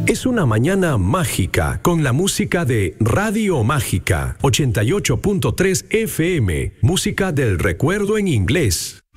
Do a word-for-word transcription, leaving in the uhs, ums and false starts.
Es una mañana mágica con la música de Radio Mágica ochenta y ocho punto tres F M, música del recuerdo en inglés.